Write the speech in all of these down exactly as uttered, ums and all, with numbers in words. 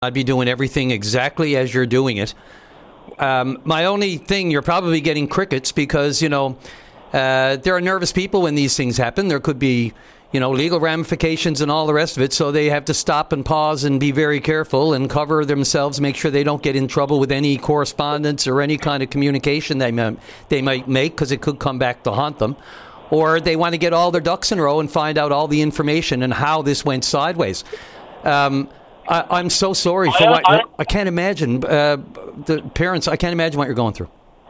I'd be doing everything exactly as you're doing it. Um, my only thing, you're probably getting crickets because, you know, uh, there are nervous people when these things happen. There could be, you know, legal ramifications and all the rest of it. So they have to stop and pause and be very careful and cover themselves, make sure they don't get in trouble with any correspondence or any kind of communication they might, they might make, because it could come back to haunt them. Or they want to get all their ducks in a row and find out all the information and how this went sideways. Um, I, I'm so sorry for I, what I, I can't imagine. Uh, the parents, I can't imagine what you're going through.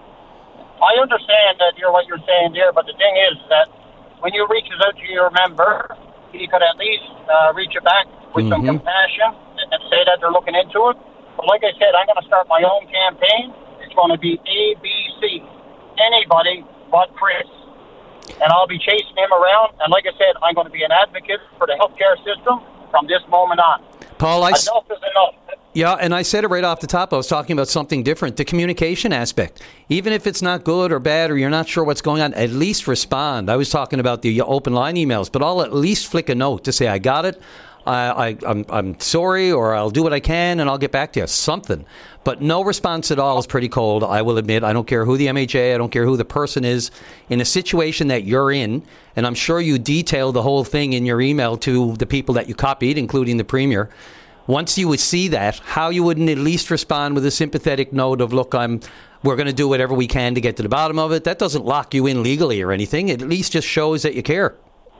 I understand that you're what you're saying there, but the thing is that when you reach out to your member, you could at least uh, reach it back with mm-hmm. some compassion and say that they're looking into it. But like I said, I'm going to start my own campaign. It's going to be A B C, anybody but Chris. And I'll be chasing him around. And like I said, I'm going to be an advocate for the healthcare system from this moment on. Paul, I enough is enough. Yeah, and I said it right off the top. I was talking about something different, the communication aspect. Even if it's not good or bad or you're not sure what's going on, at least respond. I was talking about the open line emails, but I'll at least flick a note to say, I got it, I, I, I'm, I'm sorry, or I'll do what I can, and I'll get back to you. Something. But no response at all is pretty cold, I will admit. I don't care who the M H A, I don't care who the person is. In a situation that you're in, and I'm sure you detailed the whole thing in your email to the people that you copied, including the Premier. Once you would see that, how you wouldn't at least respond with a sympathetic note of, look, I'm, we're going to do whatever we can to get to the bottom of it. That doesn't lock you in legally or anything. It at least just shows that you care.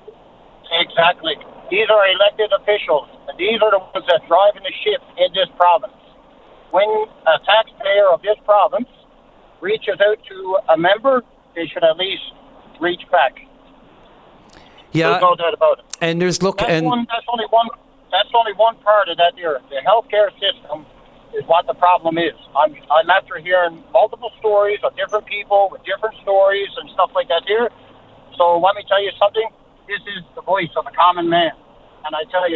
Exactly. These are elected officials. And these are the ones that are driving the ship in this province. When a taxpayer of this province reaches out to a member, they should at least reach back. Yeah. There's no doubt about it. And there's, look, that's and... One, that's only one... That's only one part of that there. The healthcare system is what the problem is. I'm I'm after hearing multiple stories of different people with different stories and stuff like that here. So let me tell you something. This is the voice of the common man. And I tell you,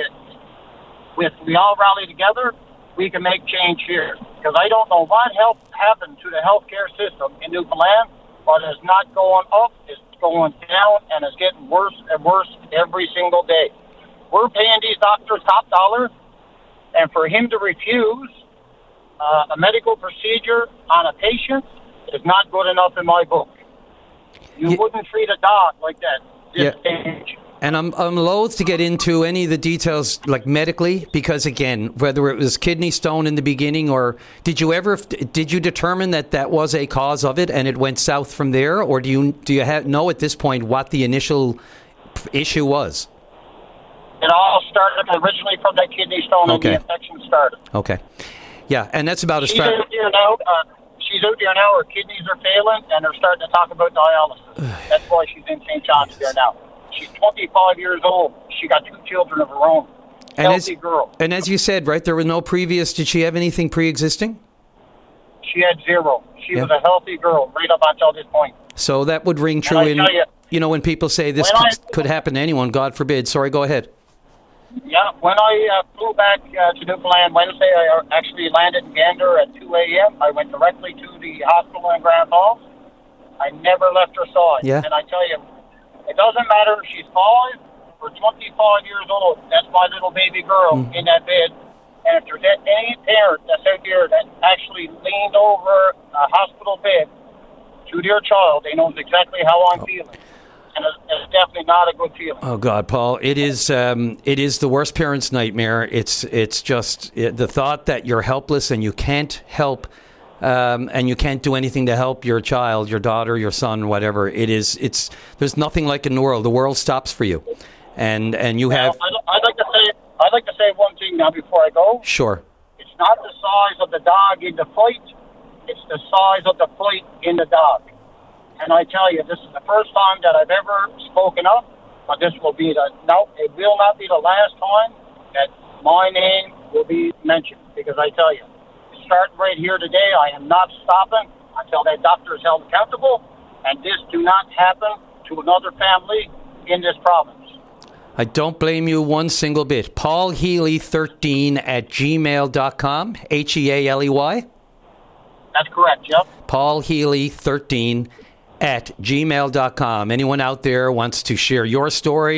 if we all rally together, we can make change here. Because I don't know what help happened to the healthcare system in Newfoundland, but it's not going up, it's going down, and it's getting worse and worse every single day. We're paying these doctors top dollar, and for him to refuse uh, a medical procedure on a patient is not good enough in my book. You yeah. wouldn't treat a dog like that this yeah. stage. And I'm I'm loath to get into any of the details, like medically, because again, whether it was kidney stone in the beginning, or did you ever did you determine that that was a cause of it and it went south from there, or do you do you have, know at this point what the initial issue was? It all started originally from that kidney stone, okay. and the infection started. Okay. Yeah, and that's about as she's far... Out there now, uh, she's out there now, her kidneys are failing, and they're starting to talk about dialysis. That's why she's in Saint John's yes. there now. She's twenty-five years old. She got two children of her own. And Healthy as, girl. And as you said, right, there was no previous... Did she have anything pre-existing? She had zero. She yeah. was a healthy girl right up until this point. So that would ring true in... You, you know, when people say this could, I, could happen to anyone, God forbid. Sorry, go ahead. Yeah, when I uh, flew back uh, to Newfoundland Wednesday, I actually landed in Gander at two a.m. I went directly to the hospital in Grand Falls. I never left her side. Yeah. And I tell you, it doesn't matter if she's five or twenty-five years old. That's my little baby girl mm. in that bed. And if there's any parent that's out there that actually leaned over a hospital bed to their child, they know exactly how I'm oh. feeling. And it's definitely not a good feeling. Oh God, Paul! It is. Um, it is the worst parent's nightmare. It's. It's just it, the thought that you're helpless and you can't help, um, and you can't do anything to help your child, your daughter, your son, whatever. It is. It's. There's nothing like in the world. The world stops for you, and and you have. I'd, I'd like to say. I'd like to say one thing now before I go. Sure. It's not the size of the dog in the fight. It's the size of the fight in the dog. And I tell you, this is the first time that I've ever spoken up, but this will be the, no, it will not be the last time that my name will be mentioned. Because I tell you, starting right here today, I am not stopping until that doctor is held accountable, and this do not happen to another family in this province. I don't blame you one single bit. Paul Healy thirteen at gmail dot com, H E A L E Y? That's correct, yep. Paul Healy thirteen at gmail dot com. Anyone out there wants to share your story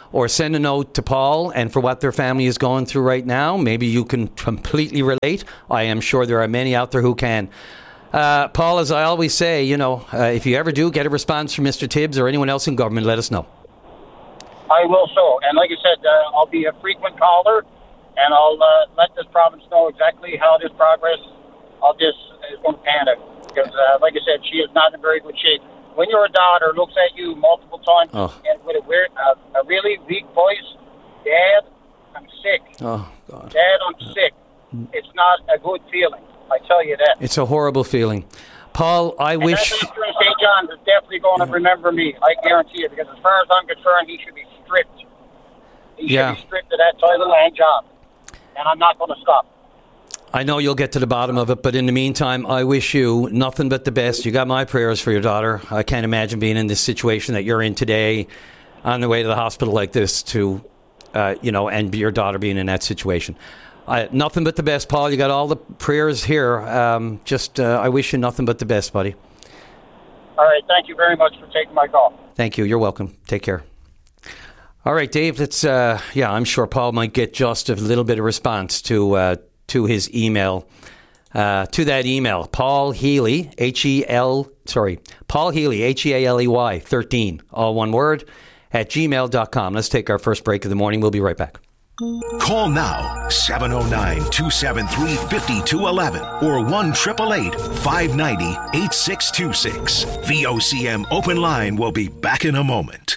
or send a note to Paul and for what their family is going through right now. Maybe you can completely relate. I am sure there are many out there who can. Uh, Paul, as I always say, you know, uh, if you ever do get a response from Mister Tibbs or anyone else in government, let us know. I will so. And like I said, uh, I'll be a frequent caller, and I'll uh, let this province know exactly how this progress of this is going to pan out. Because, uh, like I said, she is not in very good shape. When your daughter looks at you multiple times oh. and with a weird, uh, a really weak voice, Dad, I'm sick. Oh, God. Dad, I'm sick. It's not a good feeling. I tell you that. It's a horrible feeling. Paul, I and wish... Saint John's is definitely going to remember me. I guarantee it. Because as far as I'm concerned, he should be stripped. He should yeah. be stripped of that title and job. And I'm not going to stop. I know you'll get to the bottom of it, but in the meantime, I wish you nothing but the best. You got my prayers for your daughter. I can't imagine being in this situation that you're in today, on the way to the hospital like this, to, uh, you know, and your daughter being in that situation. Uh, nothing but the best, Paul. You got all the prayers here. Um, just, uh, I wish you nothing but the best, buddy. All right. Thank you very much for taking my call. Thank you. You're welcome. Take care. All right, Dave. Let's. Uh, yeah, I'm sure Paul might get just a little bit of response to. Uh, to his email, uh, to that email, Paul Healy, H E L, sorry, Paul Healy, H E A L E Y, thirteen, all one word, at gmail dot com. Let's take our first break of the morning. We'll be right back. Call now, seven oh nine, two seven three, five two one one or one eight eight eight, five nine zero, eight six two six. V O C M Open Line will be back in a moment.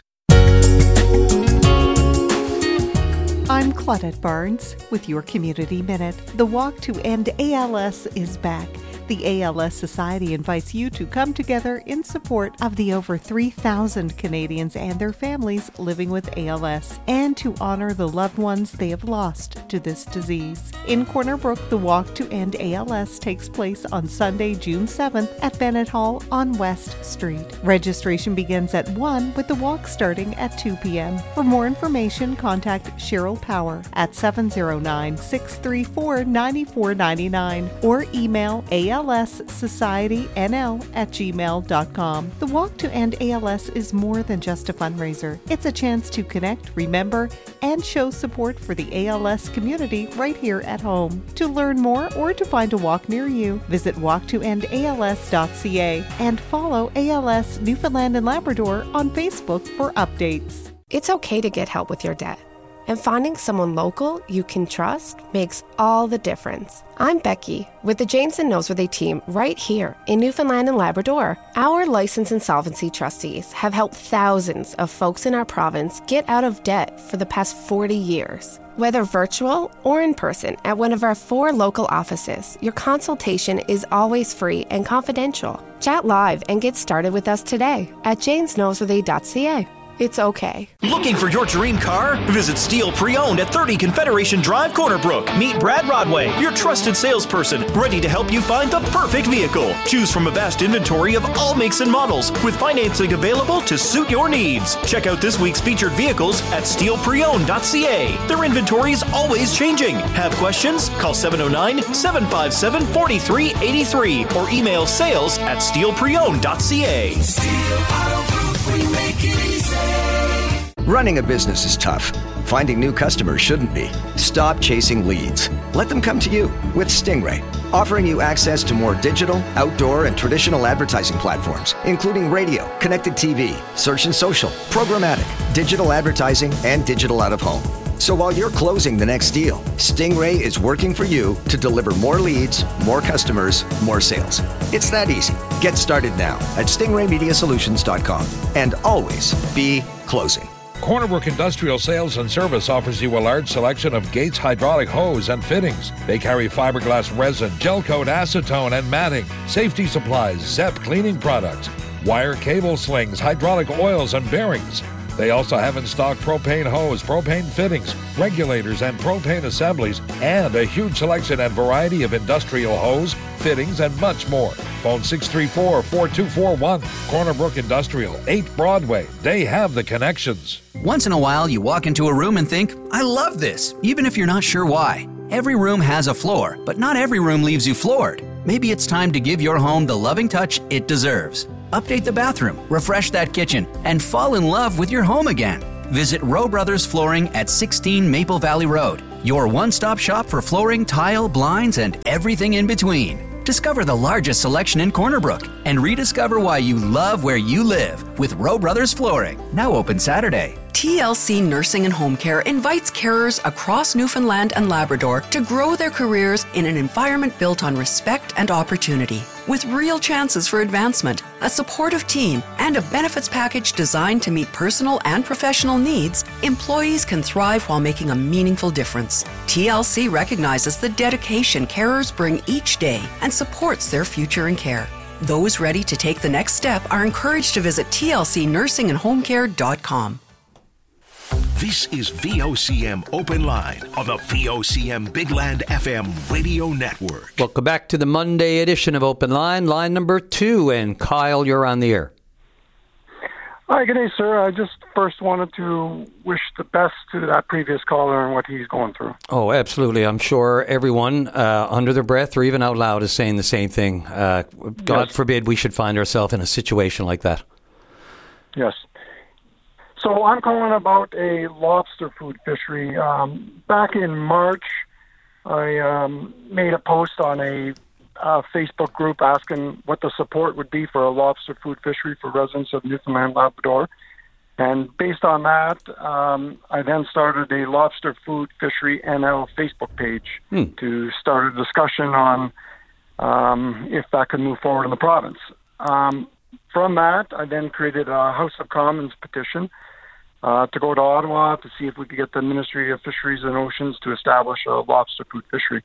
I'm Claudette Barnes with your Community Minute. The Walk to End A L S is back. The A L S Society invites you to come together in support of the over three thousand Canadians and their families living with A L S and to honor the loved ones they have lost to this disease. In Corner Brook, the Walk to End A L S takes place on Sunday, June seventh at Bennett Hall on West Street. Registration begins at one with the walk starting at two p.m. For more information, contact Cheryl Power at seven oh nine, six three four, nine four nine nine or email A L S Society N L at gmail dot com. The Walk to End A L S is more than just a fundraiser. It's a chance to connect, remember, and show support for the A L S community right here at home. To learn more or to find a walk near you, visit walk to end A L S dot c a and follow A L S Newfoundland and Labrador on Facebook for updates. It's okay to get help with your debt. And finding someone local you can trust makes all the difference. I'm Becky with the James and Noseworthy team right here in Newfoundland and Labrador. Our licensed insolvency trustees have helped thousands of folks in our province get out of debt for the past forty years. Whether virtual or in person at one of our four local offices, your consultation is always free and confidential. Chat live and get started with us today at james noseworthy dot c a. It's okay. Looking for your dream car? Visit Steel Pre-Owned at thirty Confederation Drive, Corner Brook. Meet Brad Rodway, your trusted salesperson, ready to help you find the perfect vehicle. Choose from a vast inventory of all makes and models, with financing available to suit your needs. Check out this week's featured vehicles at steel pre owned dot c a. Their inventory is always changing. Have questions? Call seven oh nine, seven five seven, four three eight three or email sales at steel pre owned dot c a. Steel Auto Group, we make it easy. Running a business is tough. Finding new customers shouldn't be. Stop chasing leads. Let them come to you with Stingray, offering you access to more digital, outdoor, and traditional advertising platforms, including radio, connected T V, search and social, programmatic, digital advertising, and digital out-of-home. So while you're closing the next deal, Stingray is working for you to deliver more leads, more customers, more sales. It's that easy. Get started now at stingray media solutions dot com and always be closing. Corner Brook Industrial Sales and Service offers you a large selection of Gates hydraulic hose and fittings. They carry fiberglass resin, gel coat, acetone, and matting, safety supplies, Zep cleaning products, wire cable slings, hydraulic oils, and bearings. They also have in stock propane hose, propane fittings, regulators, and propane assemblies, and a huge selection and variety of industrial hose, fittings, and much more. Phone six three four, four two four one. Corner Brook Industrial, eight Broadway. They have the connections. Once in a while, you walk into a room and think, I love this, even if you're not sure why. Every room has a floor, but not every room leaves you floored. Maybe it's time to give your home the loving touch it deserves. Update the bathroom, refresh that kitchen, and fall in love with your home again. Visit Rowe Brothers Flooring at sixteen Maple Valley Road, your one-stop shop for flooring, tile, blinds, and everything in between. Discover the largest selection in Corner Brook and rediscover why you love where you live with Rowe Brothers Flooring. Now open Saturday. T L C Nursing and Home Care invites carers across Newfoundland and Labrador to grow their careers in an environment built on respect and opportunity. With real chances for advancement, a supportive team, and a benefits package designed to meet personal and professional needs, employees can thrive while making a meaningful difference. T L C recognizes the dedication carers bring each day and supports their future in care. Those ready to take the next step are encouraged to visit T L C nursing and home care dot com. This is V O C M Open Line on the V O C M Big Land F M radio network. Welcome back to the Monday edition of Open Line, line number two. And Kyle, you're on the air. Hi, good day, sir. I just first wanted to wish the best to that previous caller and what he's going through. Oh, absolutely. I'm sure everyone uh, under their breath or even out loud is saying the same thing. Uh, God yes. forbid we should find ourselves in a situation like that. Yes. So I'm calling about a lobster food fishery. Um, back in March, I um, made a post on a uh, Facebook group asking what the support would be for a lobster food fishery for residents of Newfoundland, Labrador. And based on that, um, I then started a lobster food fishery N L Facebook page hmm. to start a discussion on um, if that could move forward in the province. Um, from that, I then created a House of Commons petition Uh, to go to Ottawa to see if we could get the Ministry of Fisheries and Oceans to establish a lobster food fishery.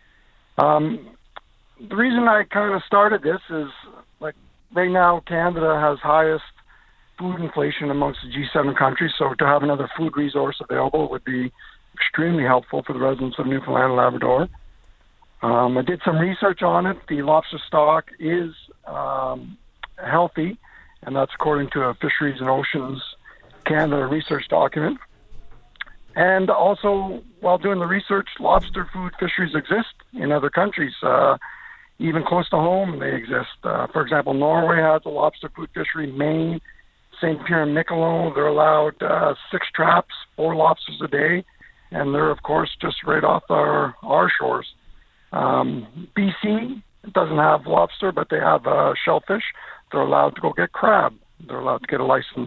Um, the reason I kind of started this is, like, right now Canada has highest food inflation amongst the G seven countries, so to have another food resource available would be extremely helpful for the residents of Newfoundland and Labrador. Um, I did some research on it. The lobster stock is um, healthy, and that's according to a Fisheries and Oceans Canada research document. And also, while doing the research, lobster food fisheries exist in other countries. Uh, even close to home, they exist. Uh, for example, Norway has a lobster food fishery. Maine, Saint Pierre and Miquelon, they're allowed uh, six traps, four lobsters a day, and they're, of course, just right off our, our shores. Um, B C doesn't have lobster, but they have uh, shellfish. They're allowed to go get crab. They're allowed to get a license.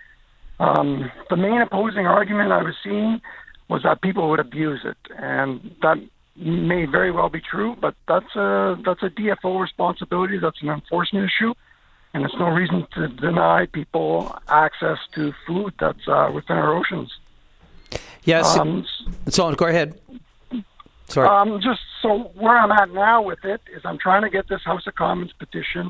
Um, the main opposing argument I was seeing was that people would abuse it, and that may very well be true, but that's a, that's a D F O responsibility. That's an enforcement issue, and it's no reason to deny people access to food that's uh, within our oceans. Yes, um, so go ahead. Sorry. Um, just so where I'm at now with it is I'm trying to get this House of Commons petition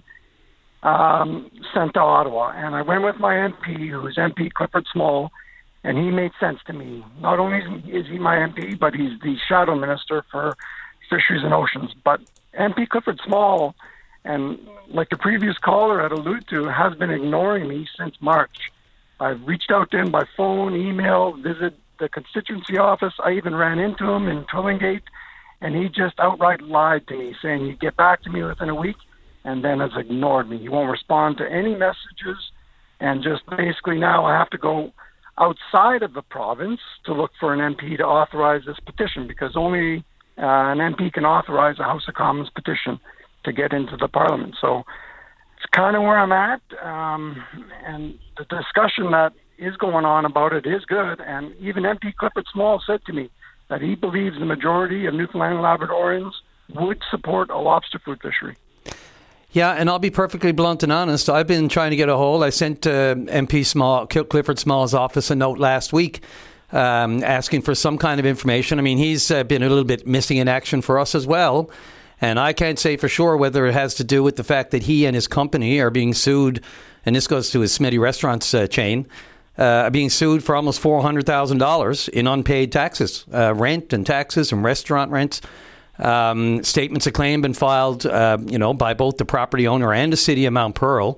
Um, sent to Ottawa, and I went with my M P, who's M P Clifford Small, and he made sense to me. Not only is he my M P, but he's the shadow minister for Fisheries and Oceans. But M P Clifford Small, and like the previous caller had alluded to, has been ignoring me since March. I've reached out to him by phone, email, visit the constituency office. I even ran into him in Twillingate, and he just outright lied to me, saying he'd get back to me within a week, and then has ignored me. He won't respond to any messages, and just basically now I have to go outside of the province to look for an M P to authorize this petition, because only uh, an M P can authorize a House of Commons petition to get into the Parliament. So it's kind of where I'm at, um, and the discussion that is going on about it is good, and even M P Clifford Small said to me that he believes the majority of Newfoundland and Labradorians would support a lobster food fishery. Yeah, and I'll be perfectly blunt and honest. I've been trying to get a hold. I sent uh, M P Small, Clifford Small's office a note last week um, asking for some kind of information. I mean, he's uh, been a little bit missing in action for us as well. And I can't say for sure whether it has to do with the fact that he and his company are being sued, and this goes to his Smitty Restaurants uh, chain, uh, are being sued for almost four hundred thousand dollars in unpaid taxes, uh, rent and taxes and restaurant rents. Um, statements of claim been filed, uh, you know, by both the property owner and the city of Mount Pearl.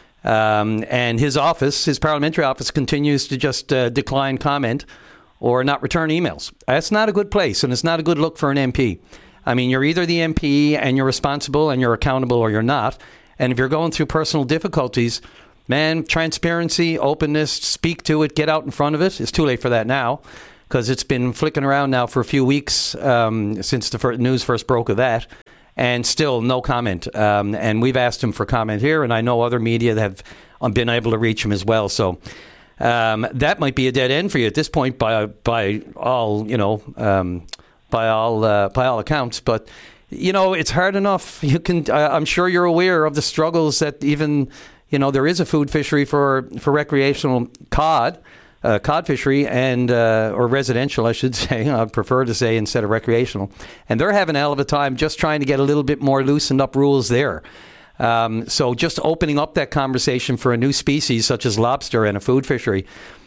Um, and his office, his parliamentary office, continues to just uh, decline comment or not return emails. That's not a good place, and it's not a good look for an M P. I mean, you're either the M P and you're responsible and you're accountable, or you're not. And if you're going through personal difficulties, man, transparency, openness, speak to it, get out in front of it. It's too late for that now because it's been flicking around now for a few weeks um, since the first news first broke of that. And still no comment. Um, and we've asked him for comment here, and I know other media have been able to reach him as well. So um, that might be a dead end for you at this point, by by all you know, um, by all uh, by all accounts. But you know, it's hard enough. You can. Uh, I'm sure you're aware of the struggles that even you know there is a food fishery for for recreational cod. Uh, cod fishery and uh, or residential, I should say. I prefer to say instead of recreational. And they're having a hell of a time just trying to get a little bit more loosened up rules there. Um, so just opening up that conversation for a new species such as lobster and a food fishery,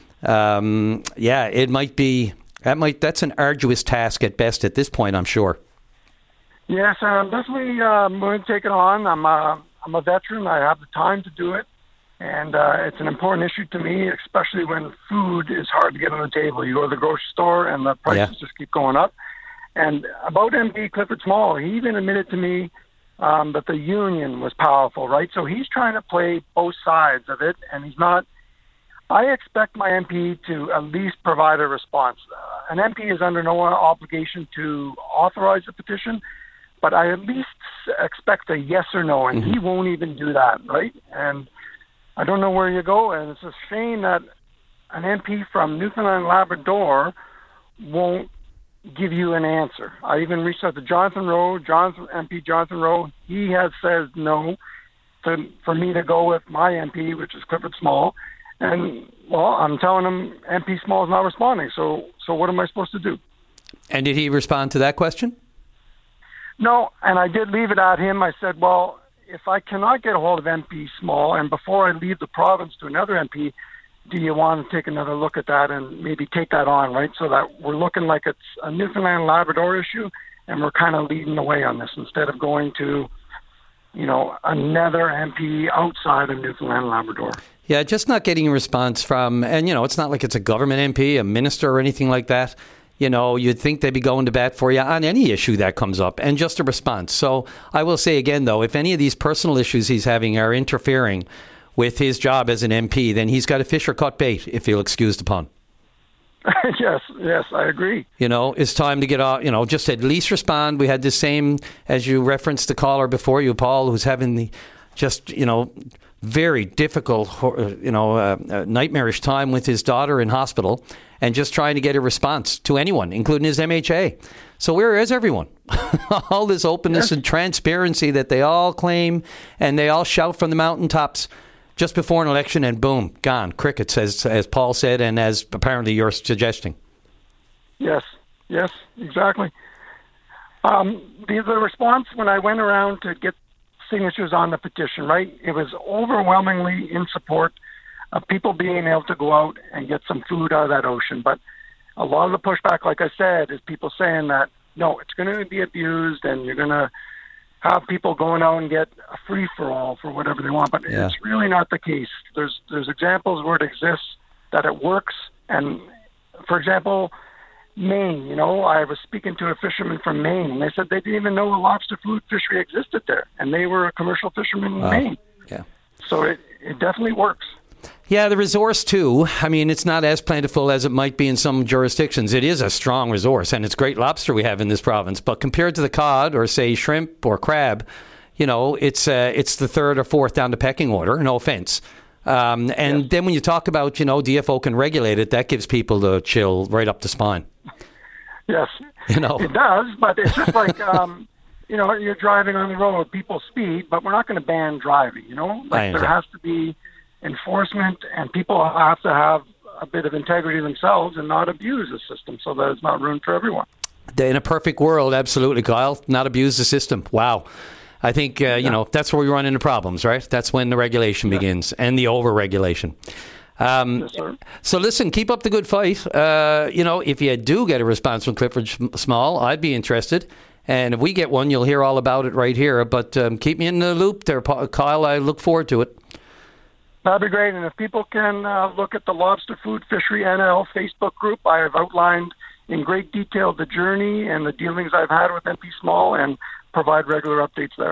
um, yeah, it might be that might that's an arduous task at best at this point, I'm sure. Yes, I'm definitely um, going to take it on. I'm a, I'm a veteran. I have the time to do it. And uh, it's an important issue to me, especially when food is hard to get on the table. You go to the grocery store and the prices yeah. just keep going up. And about M P Clifford Small, he even admitted to me um, that the union was powerful, right? So he's trying to play both sides of it, and he's not. I expect my M P to at least provide a response. Uh, an M P is under no obligation to authorize the petition, but I at least expect a yes or no, and mm-hmm. he won't even do that, right? And I don't know where you go, and it's a shame that an M P from Newfoundland and Labrador won't give you an answer. I even reached out to Jonathan Rowe, Jonathan, M P Jonathan Rowe. He has said no to, for me to go with my M P, which is Clifford Small. And, well, I'm telling him M P Small is not responding, so so what am I supposed to do? And did he respond to that question? No, and I did leave it at him. I said, well, if I cannot get a hold of M P Small, and before I leave the province to another M P, do you want to take another look at that and maybe take that on, right? So that we're looking like it's a Newfoundland Labrador issue, and we're kind of leading the way on this instead of going to, you know, another M P outside of Newfoundland Labrador. Yeah, just not getting a response from, and, you know, it's not like it's a government M P, a minister or anything like that. You know, you'd think they'd be going to bat for you on any issue that comes up, and just a response. So I will say again, though, if any of these personal issues he's having are interfering with his job as an M P, then he's got to fish or cut bait, if you'll excuse the pun. yes, yes, I agree. You know, it's time to get out, you know, just at least respond. We had the same, as you referenced the caller before you, Paul, who's having the just, you know, very difficult, you know, uh, nightmarish time with his daughter in hospital and just trying to get a response to anyone, including his M H A. So where is everyone? All this openness yeah. and transparency that they all claim and they all shout from the mountaintops just before an election, and boom, gone. Crickets, as, as Paul said, and as apparently you're suggesting. Yes, yes, exactly. Um, the, the response when I went around to get signatures on the petition, right, it was overwhelmingly in support of people being able to go out and get some food out of that ocean. But a lot of the pushback, like I said, is people saying that, no, it's going to be abused and you're going to have people going out and get a free-for-all for whatever they want. But yeah. it's really not the case. There's there's examples where it exists, that it works. And, for example, Maine, you know, I was speaking to a fisherman from Maine, and they said they didn't even know a lobster food fishery existed there, and they were a commercial fisherman in wow. Maine. Yeah. So it, it definitely works. Yeah, the resource, too. I mean, it's not as plentiful as it might be in some jurisdictions. It is a strong resource, and it's great lobster we have in this province. But compared to the cod or, say, shrimp or crab, you know, it's uh, it's the third or fourth down the pecking order, no offense. Um, and yes. then when you talk about, you know, D F O can regulate it, that gives people the chill right up the spine. Yes, you know. It does, but it's just like, um, you know, you're driving on the road, people speed, but we're not going to ban driving, you know? Like there has to be enforcement, and people have to have a bit of integrity themselves and not abuse the system so that it's not ruined for everyone. In a perfect world, absolutely, Kyle. Not abuse the system. Wow. I think, uh, yeah. you know, that's where we run into problems, right? That's when the regulation yeah. begins, and the over-regulation. Um, yes, sir. So listen, keep up the good fight. Uh, you know, if you do get a response from Clifford Small, I'd be interested. And if we get one, you'll hear all about it right here. But um, keep me in the loop there, Kyle. I look forward to it. That'd be great. And if people can uh, look at the Lobster Food Fishery N L Facebook group, I have outlined in great detail the journey and the dealings I've had with M P Small and provide regular updates there.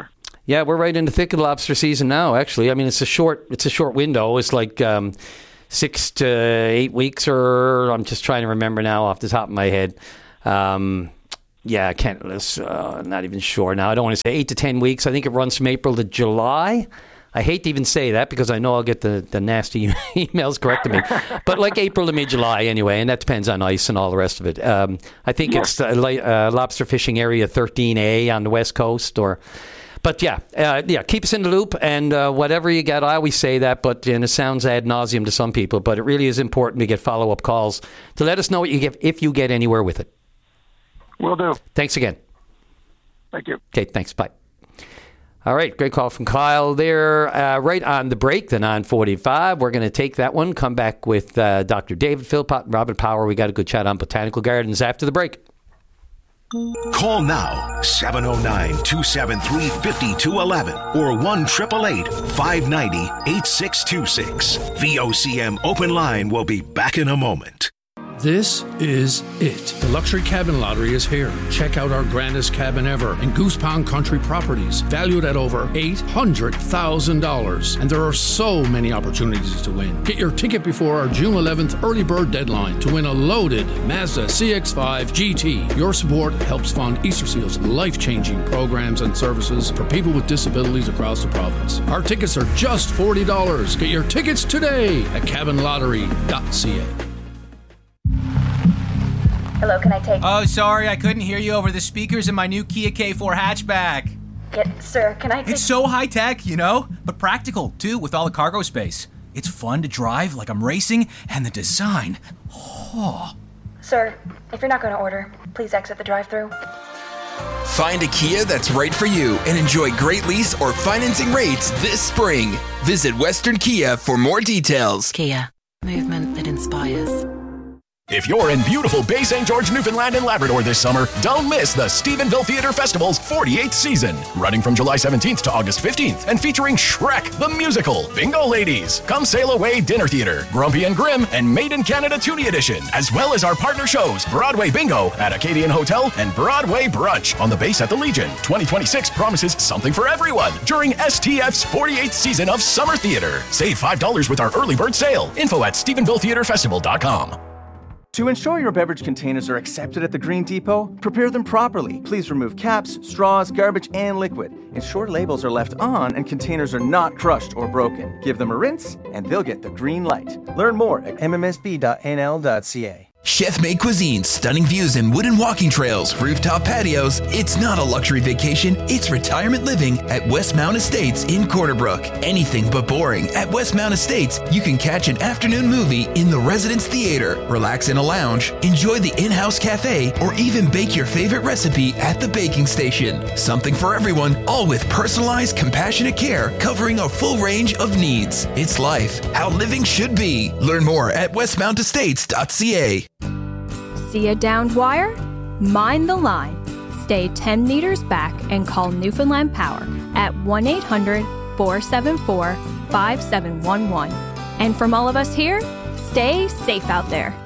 Yeah, we're right in the thick of the lobster season now, actually. I mean, it's a short it's a short window. It's like um, six to eight weeks, or I'm just trying to remember now off the top of my head. Um, yeah, I can't, uh, not even sure now. I don't want to say eight to ten weeks. I think it runs from April to July. I hate to even say that because I know I'll get the, the nasty emails correcting me. But like April to mid-July anyway, and that depends on ice and all the rest of it. Um, I think yeah. it's uh, li- uh, lobster fishing area thirteen A on the West Coast. or, But yeah, uh, yeah, keep us in the loop, and uh, whatever you get, I always say that, but and it sounds ad nauseum to some people, but it really is important to get follow-up calls to let us know what you get if you get anywhere with it. Will do. Thanks again. Thank you. Okay, thanks. Bye. All right, great call from Kyle there. Uh, right on the break, the nine forty-five. We're going to take that one, come back with uh, Doctor David Philpott and Robin Power. We got a good chat on botanical gardens after the break. Call now, seven oh nine, two seven three, five two one one or one eight eight eight, five nine zero, eight six two six. V O C M Open Line will be back in a moment. This is it. The Luxury Cabin Lottery is here. Check out our grandest cabin ever in Goose Pond Country Properties, valued at over eight hundred thousand dollars. And there are so many opportunities to win. Get your ticket before our June eleventh early bird deadline to win a loaded Mazda C X five G T. Your support helps fund Easter Seal's life-changing programs and services for people with disabilities across the province. Our tickets are just forty dollars. Get your tickets today at cabin lottery dot c a. Hello, can I take... Oh, sorry, I couldn't hear you over the speakers in my new Kia K four hatchback. Yeah, sir, can I take... It's so high-tech, you know, but practical, too, with all the cargo space. It's fun to drive like I'm racing, and the design... Oh. Sir, if you're not going to order, please exit the drive-thru. Find a Kia that's right for you and enjoy great lease or financing rates this spring. Visit Western Kia for more details. Kia, movement that inspires. If you're in beautiful Bay Saint George, Newfoundland and Labrador this summer, don't miss the Stephenville Theatre Festival's forty-eighth season. Running from July seventeenth to August fifteenth and featuring Shrek the Musical, Bingo Ladies, Come Sail Away Dinner Theater, Grumpy and Grim, and Made in Canada Toonie Edition, as well as our partner shows Broadway Bingo at Acadian Hotel and Broadway Brunch on the base at the Legion. twenty twenty-six promises something for everyone during S T F's forty-eighth season of Summer Theater. Save five dollars with our early bird sale. Info at stephenville theatre festival dot com. To ensure your beverage containers are accepted at the Green Depot, prepare them properly. Please remove caps, straws, garbage, and liquid. Ensure labels are left on and containers are not crushed or broken. Give them a rinse, and they'll get the green light. Learn more at m m s b dot n l dot c a. Chef-made cuisine, stunning views and wooden walking trails, rooftop patios. It's not a luxury vacation, it's retirement living at Westmount Estates in Corner Brook. Anything but boring. At Westmount Estates, you can catch an afternoon movie in the Residence Theater, relax in a lounge, enjoy the in-house cafe, or even bake your favorite recipe at the baking station. Something for everyone, all with personalized, compassionate care covering a full range of needs. It's life, how living should be. Learn more at westmount estates dot c a. See a downed wire? Mind the line. Stay ten meters back and call Newfoundland Power at one eight hundred, four seven four, five seven one one. And from all of us here, stay safe out there.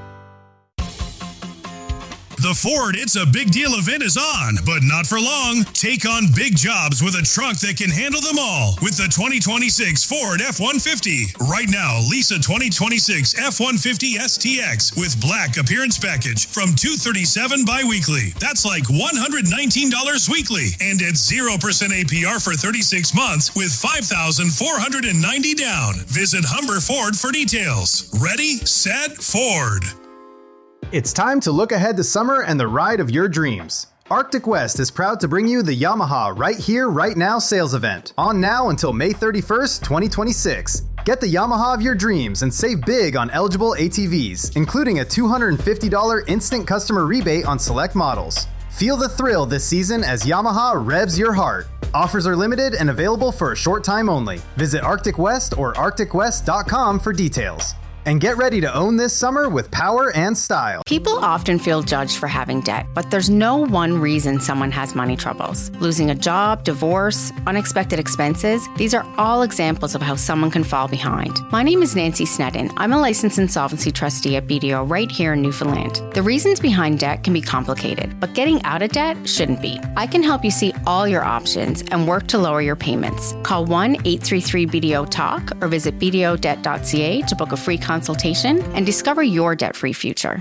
The Ford It's a Big Deal event is on, but not for long. Take on big jobs with a truck that can handle them all with the twenty twenty-six Ford F one fifty. Right now, lease a twenty twenty-six F one fifty S T X with black appearance package from two hundred thirty-seven dollars bi-weekly. That's like one hundred nineteen dollars weekly. And at zero percent A P R for thirty-six months with five thousand four hundred ninety dollars down. Visit Humber Ford for details. Ready, set, Ford. It's time to look ahead to summer and the ride of your dreams. Arctic West is proud to bring you the Yamaha Right Here, Right Now sales event. On now until May thirty-first, twenty twenty-six. Get the Yamaha of your dreams and save big on eligible A T Vs, including a two hundred fifty dollars instant customer rebate on select models. Feel the thrill this season as Yamaha revs your heart. Offers are limited and available for a short time only. Visit Arctic West or arctic west dot com for details. And get ready to own this summer with power and style. People often feel judged for having debt, but there's no one reason someone has money troubles. Losing a job, divorce, unexpected expenses, these are all examples of how someone can fall behind. My name is Nancy Sneddon. I'm a licensed insolvency trustee at B D O right here in Newfoundland. The reasons behind debt can be complicated, but getting out of debt shouldn't be. I can help you see all your options and work to lower your payments. Call one eight three three B D O talk or visit b d o debt dot c a to book a free consultation and discover your debt-free future.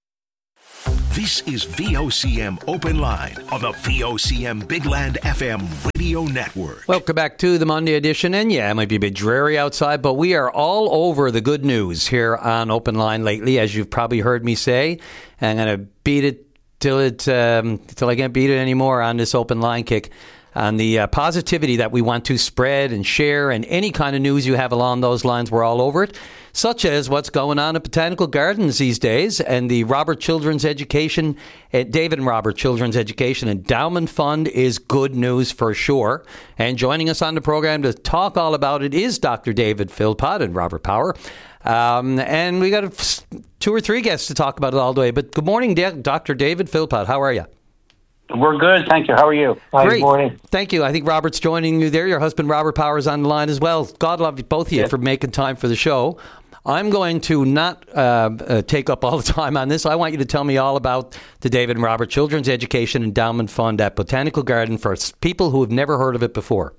This is V O C M Open Line on the V O C M Big Land F M radio network. Welcome back to the Monday edition. And yeah, it might be a bit dreary outside, but we are all over the good news here on Open Line lately, as you've probably heard me say. I'm going to beat it till it um, till I can't beat it anymore on this Open Line kick. On the uh, positivity that we want to spread and share, and any kind of news you have along those lines, we're all over it, such as what's going on at Botanical Gardens these days and the Robert Children's Education, uh, David and Robert Children's Education Endowment Fund is good news for sure. And joining us on the program to talk all about it is Doctor David Philpott and Robert Power. Um, and we got a, two or three guests to talk about it all the way. But good morning, Doctor David Philpott. How are you? We're good, thank you. How are you? Hi, Great. Good morning. Thank you. I think Robert's joining you there. Your husband, Robert Power, is on the line as well. God love you, both of you, yes. for making time for the show. I'm going to not uh, uh, take up all the time on this. I want you to tell me all about the David and Robert Children's Education Endowment Fund at Botanical Garden for people who have never heard of it before.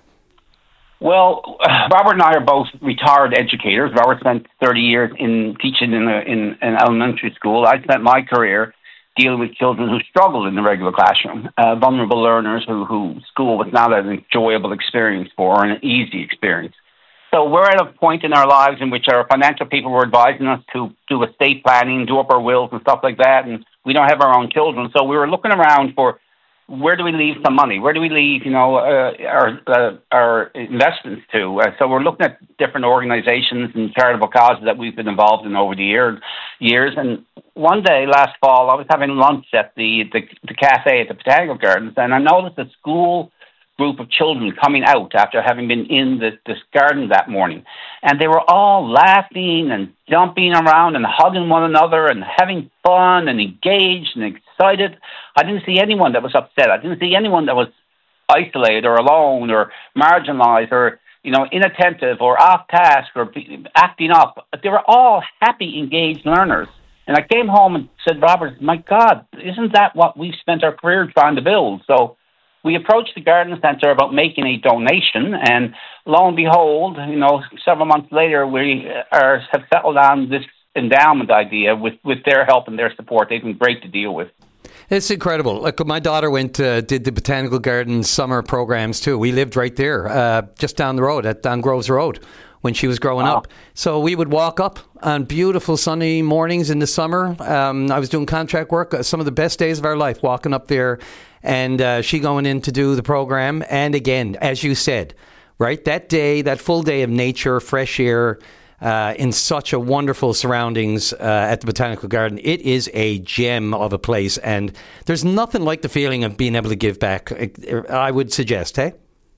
Well, Robert and I are both retired educators. Robert spent thirty years in teaching in, a, in an elementary school. I spent my career dealing with children who struggled in the regular classroom, uh, vulnerable learners who, who school was not an enjoyable experience for or an easy experience. So we're at a point in our lives in which our financial people were advising us to do estate planning, do up our wills and stuff like that, and we don't have our own children. So we were looking around for where do we leave some money? Where do we leave, you know, uh, our uh, our investments to? Uh, so we're looking at different organizations and charitable causes that we've been involved in over the year, years. And one day last fall, I was having lunch at the, the, the cafe at the Botanical Gardens, and I noticed a school group of children coming out after having been in this, this garden that morning. And they were all laughing and jumping around and hugging one another and having fun and engaged and excited. I didn't see anyone that was upset. I didn't see anyone that was isolated or alone or marginalized or, you know, inattentive or off task or acting up. They were all happy, engaged learners. And I came home and said, Robert, my God, isn't that what we've spent our career trying to build? So we approached the Garden Centre about making a donation, and lo and behold, you know, several months later, we are, have settled on this endowment idea with, with their help and their support. They've been great to deal with. It's incredible. Like my daughter went, uh, did the Botanical Gardens summer programs too. We lived right there, uh, just down the road at Don Groves Road when she was growing wow. up. So we would walk up on beautiful sunny mornings in the summer. Um, I was doing contract work, uh, some of the best days of our life, walking up there. And uh, she going in to do the program. And again, as you said, right, that day, that full day of nature, fresh air, uh, in such a wonderful surroundings uh, at the Botanical Garden. It is a gem of a place. And there's nothing like the feeling of being able to give back, I would suggest, hey?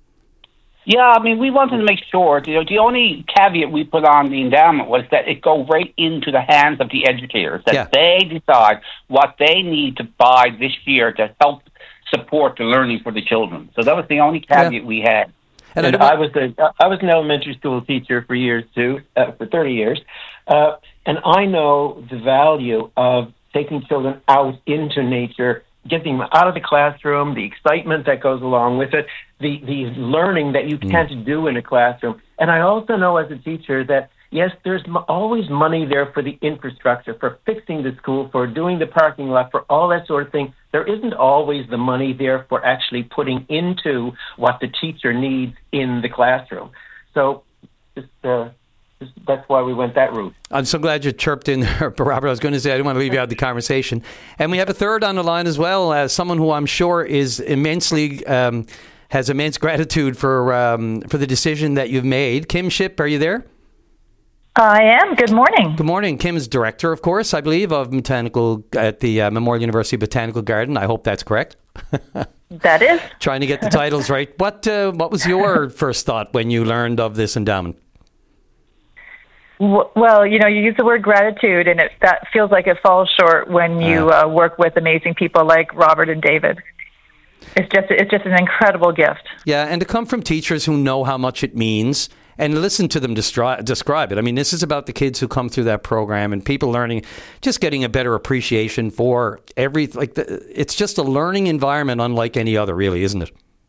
Yeah, I mean, we wanted to make sure, you know, the only caveat we put on the endowment was that it go right into the hands of the educators, that yeah. they decide what they need to buy this year to help support the learning for the children. So that was the only caveat yeah. we had. And, and I was a, I was an elementary school teacher for years too, uh, for thirty years, uh, and I know the value of taking children out into nature, getting them out of the classroom, the excitement that goes along with it, the the learning that you can't mm. do in a classroom. And I also know as a teacher that yes, there's m- always money there for the infrastructure, for fixing the school, for doing the parking lot, for all that sort of thing. There isn't always the money there for actually putting into what the teacher needs in the classroom. So just, uh, just, that's why we went that route. I'm so glad you chirped in there, Robert. I was going to say, I didn't want to leave you out of the conversation. And we have a third on the line as well, uh, someone who I'm sure is immensely, um, has immense gratitude for um, for the decision that you've made. Kim Shipp, are you there? I am. Good morning. Good morning. Kim is director, of course, I believe, of botanical at the uh, Memorial University Botanical Garden. I hope that's correct. That is. Trying to get the titles right. What uh, what was your first thought when you learned of this endowment? W- Well, you know, you use the word gratitude, and it, that feels like it falls short when you uh, work with amazing people like Robert and David. It's just it's just an incredible gift. Yeah, and to come from teachers who know how much it means and listen to them destri- describe it. I mean, this is about the kids who come through that program and people learning, just getting a better appreciation for every, like, the, it's just a learning environment unlike any other, really, isn't it?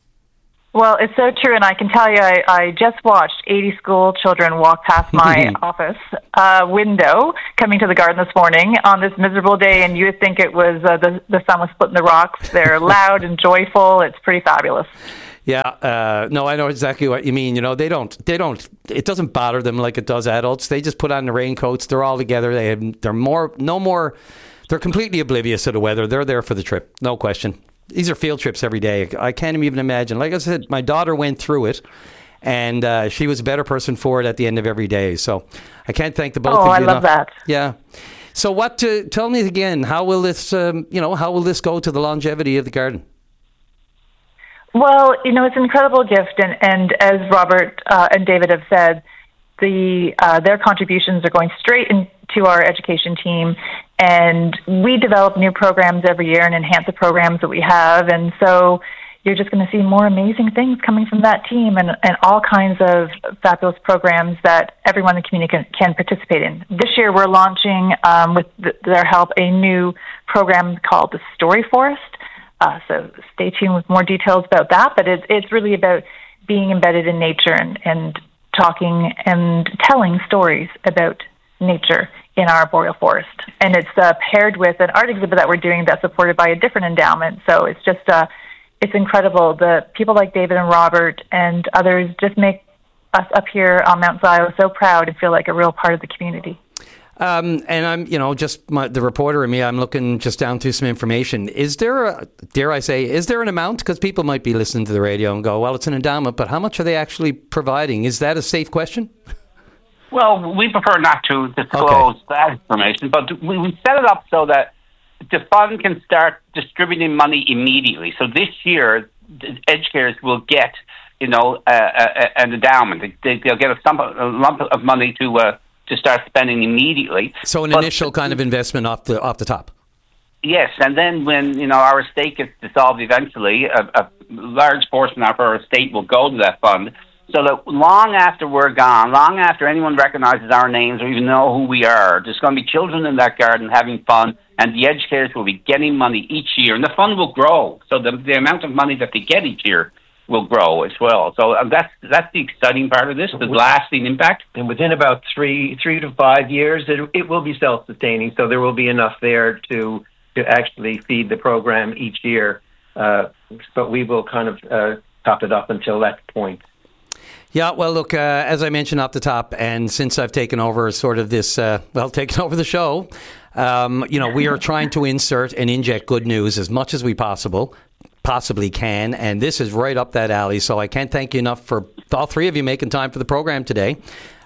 Well, it's so true, and I can tell you, I, I just watched eighty school children walk past my office uh, window coming to the garden this morning on this miserable day, and you would think it was uh, the, the sun was splitting the rocks. They're loud and joyful. It's pretty fabulous. Yeah, uh, no, I know exactly what you mean. You know, they don't, they don't, it doesn't bother them like it does adults. They just put on the raincoats. They're all together. They have, they're more, no more, they're completely oblivious of the weather. They're there for the trip, no question. These are field trips every day. I can't even imagine. Like I said, my daughter went through it, and uh, she was a better person for it at the end of every day. So I can't thank the both oh, of you I love enough. that. Yeah. So what? To, tell me again. How will this? Um, you know, how will this go to the longevity of the garden? Well, you know, it's an incredible gift, and, and as Robert uh, and David have said, the uh, their contributions are going straight into our education team, and we develop new programs every year and enhance the programs that we have, and so you're just going to see more amazing things coming from that team, and, and all kinds of fabulous programs that everyone in the community can, can participate in. This year we're launching, um, with th- their help, a new program called the Story Forest. Uh, so stay tuned with more details about that, but it's, it's really about being embedded in nature and, and talking and telling stories about nature in our boreal forest. And it's uh, paired with an art exhibit that we're doing that's supported by a different endowment. So it's just, uh, it's incredible. The people like David and Robert and others just make us up here on Mount Zion so proud and feel like a real part of the community. Um, and I'm, you know, just my, the reporter in me, I'm looking just down through some information. Is there, a, dare I say, is there an amount? Because people might be listening to the radio and go, well, it's an endowment, but how much are they actually providing? Is that a safe question? Well, we prefer not to disclose okay. that information, but we, we set it up so that the fund can start distributing money immediately. So this year, the educators will get, you know, uh, uh, an endowment. They, they'll get a, sum, a lump of money to uh, to start spending immediately. So an but, initial kind of investment off the off the top. Yes, and then when, you know, our estate gets dissolved eventually, a, a large portion of our estate will go to that fund. So that long after we're gone, long after anyone recognizes our names or even know who we are, there's going to be children in that garden having fun, and the educators will be getting money each year, and the fund will grow. So the, the amount of money that they get each year will grow as well. So um, that's that's the exciting part of this, the lasting impact. And within about three three to five years, it, it will be self-sustaining, so there will be enough there to, to actually feed the program each year. Uh, but we will kind of uh, top it up until that point. Yeah, well, look, uh, as I mentioned off the top, and since I've taken over sort of this, uh, well, taken over the show, um, you know, we are trying to insert and inject good news as much as we possible, possibly can, and this is right up that alley, so I can't thank you enough for all three of you making time for the program today.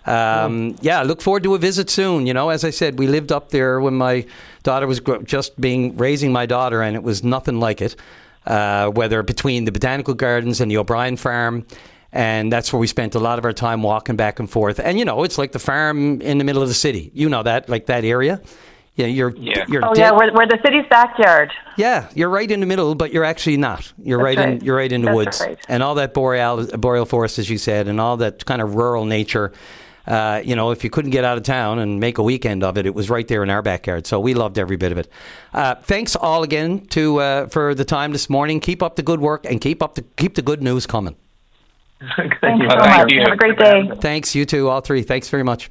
Um, yeah, I look forward to a visit soon. You know, as I said, we lived up there when my daughter was just being raising my daughter, and it was nothing like it, uh, whether between the Botanical Gardens and the O'Brien Farm. And that's where we spent a lot of our time walking back and forth. And, you know, it's like the farm in the middle of the city. You know that, like that area. Yeah, you're, yeah. you're oh, dead. yeah, we're, we're the city's backyard. Yeah, you're right in the middle, but you're actually not. You're That's right, right in you're right in the That's woods. Right. And all that boreal, boreal forest, as you said, and all that kind of rural nature. Uh, you know, if you couldn't get out of town and make a weekend of it, it was right there in our backyard. So we loved every bit of it. Uh, thanks all again to uh, for the time this morning. Keep up the good work and keep up the keep the good news coming. Thank you so much. Have a great day. Thanks, you too, all three. Thanks very much.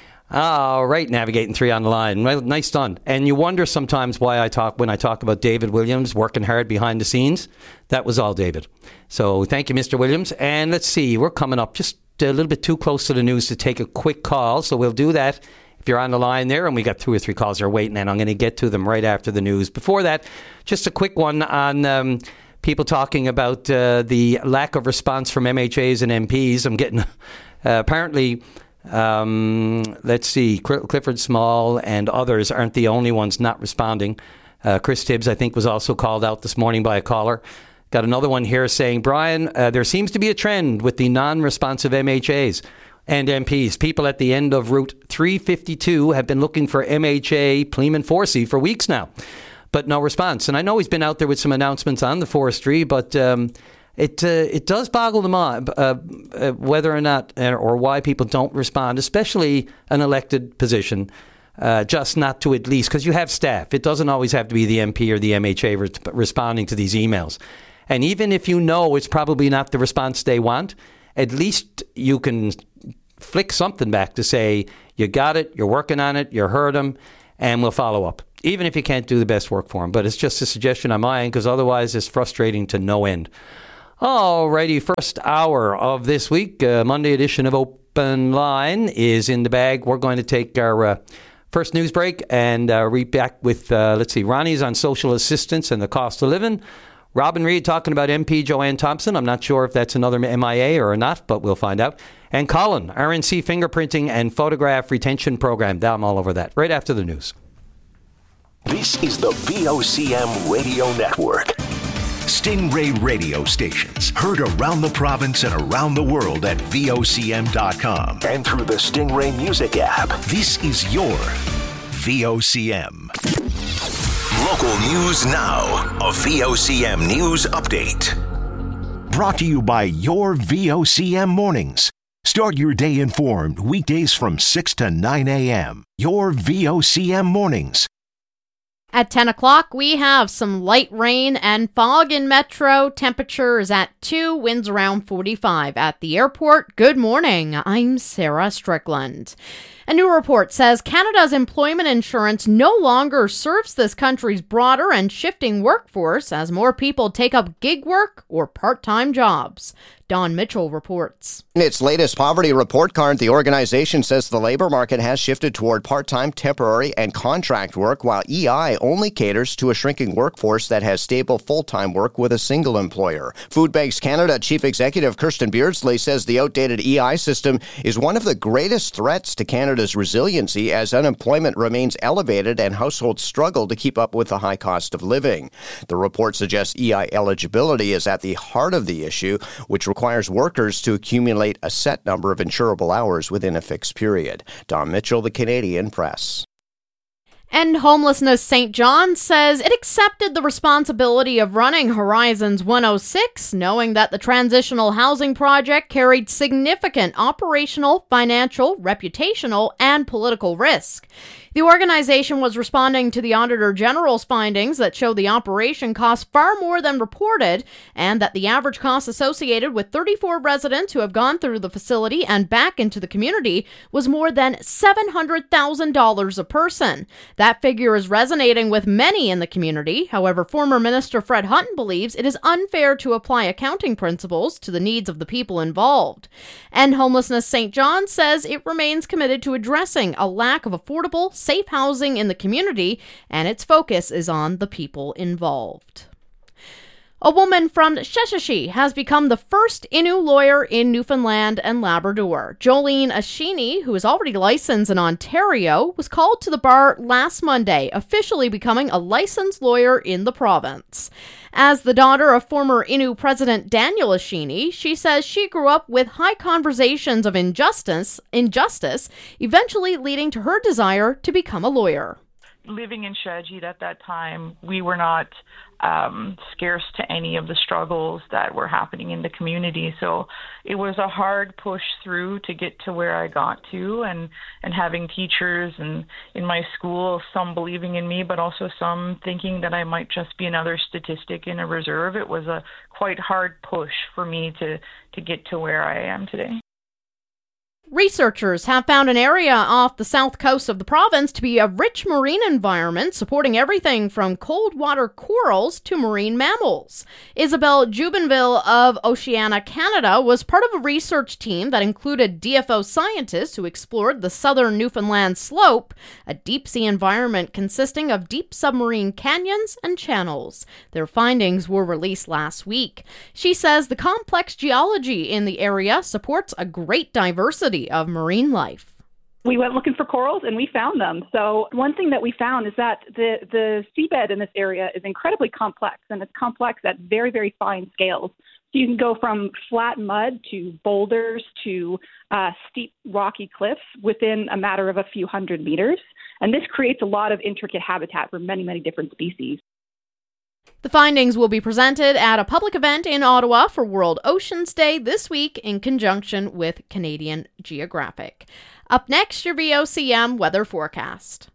All right, navigating three on the line. Well, nice done. And you wonder sometimes why I talk when I talk about David Williams working hard behind the scenes. That was all David. So thank you, Mister Williams. And let's see, we're coming up just a little bit too close to the news to take a quick call. So we'll do that if you're on the line there. And we got two or three calls that are waiting, and I'm going to get to them right after the news. Before that, just a quick one on Um, people talking about uh, the lack of response from M H As and M Ps. I'm getting, uh, apparently, um, let's see, Clifford Small and others aren't the only ones not responding. Uh, Chris Tibbs, I think, was also called out this morning by a caller. Got another one here saying, Brian, uh, there seems to be a trend with the non-responsive M H As. and M Ps. People at the end of Route three fifty-two have been looking for M H A Pleeman Forsey for weeks now, but no response. And I know he's been out there with some announcements on the forestry, but um, it uh, it does boggle the mind uh, uh, whether or not uh, or why people don't respond, especially an elected position. Uh, just not to at least, because you have staff. It doesn't always have to be the M P or the M H A re- responding to these emails. And even if you know it's probably not the response they want, at least you can flick something back to say, you got it, you're working on it, you heard them, and we'll follow up. Even if you can't do the best work for them. But it's just a suggestion on my end, because otherwise it's frustrating to no end. Alrighty, first hour of this week, uh, Monday edition of Open Line is in the bag. We're going to take our... Uh, First news break, and uh, we're back with, uh, let's see, Ronnie's on social assistance and the cost of living. Robin Reed talking about M P Joanne Thompson. I'm not sure if that's another M I A or not, but we'll find out. And Colin, R N C fingerprinting and photograph retention program. I'm all over that. Right after the news. This is the V O C M Radio Network. Stingray radio stations heard around the province and around the world at V O C M dot com and through the Stingray Music app. This is your V O C M. Local news now. A V O C M news update. Brought to you by your V O C M mornings. Start your day informed weekdays from six to nine a.m. Your V O C M mornings. At ten o'clock, we have some light rain and fog in Metro. Temperatures at two, winds around forty-five. At the airport, good morning. I'm Sarah Strickland. A new report says Canada's employment insurance no longer serves this country's broader and shifting workforce as more people take up gig work or part-time jobs. Don Mitchell reports. In its latest poverty report card, the organization says the labor market has shifted toward part-time, temporary, and contract work, while E I only caters to a shrinking workforce that has stable full-time work with a single employer. Food Banks Canada Chief Executive Kirsten Beardsley says the outdated E I system is one of the greatest threats to Canada's resiliency as unemployment remains elevated and households struggle to keep up with the high cost of living. The report suggests E I eligibility is at the heart of the issue, which requires workers to accumulate a set number of insurable hours within a fixed period. Don Mitchell, The Canadian Press. End Homelessness Saint John says it accepted the responsibility of running Horizons one oh six, knowing that the transitional housing project carried significant operational, financial, reputational, and political risk. The organization was responding to the Auditor General's findings that show the operation cost far more than reported, and that the average cost associated with thirty-four residents who have gone through the facility and back into the community was more than seven hundred thousand dollars a person. That figure is resonating with many in the community. However, former Minister Fred Hutton believes it is unfair to apply accounting principles to the needs of the people involved. End Homelessness Saint John says it remains committed to addressing a lack of affordable, safe housing in the community, and its focus is on the people involved. A woman from Sheshatshiu has become the first Innu lawyer in Newfoundland and Labrador. Jolene Ashini, who is already licensed in Ontario, was called to the bar last Monday, officially becoming a licensed lawyer in the province. As the daughter of former Innu President Daniel Ashini, she says she grew up with high conversations of injustice, injustice, eventually leading to her desire to become a lawyer. Living in Sheshatshiu at that time, we were not um, scarce to any of the struggles that were happening in the community. So it was a hard push through to get to where I got to, and, and having teachers and in my school, some believing in me, but also some thinking that I might just be another statistic in a reserve. It was a quite hard push for me to, to get to where I am today. Researchers have found an area off the south coast of the province to be a rich marine environment, supporting everything from cold water corals to marine mammals. Isabel Jubenville of Oceana Canada was part of a research team that included D F O scientists who explored the southern Newfoundland slope, a deep-sea environment consisting of deep submarine canyons and channels. Their findings were released last week. She says the complex geology in the area supports a great diversity of marine life. we went looking for corals and we found them. So one thing that we found is that the, the seabed in this area is incredibly complex, and it's complex at very, very fine scales. So you can go from flat mud to boulders to uh, steep rocky cliffs within a matter of a few hundred meters. And this creates a lot of intricate habitat for many, many different species. The findings will be presented at a public event in Ottawa for World Oceans Day this week in conjunction with Canadian Geographic. Up next, your V O C M weather forecast.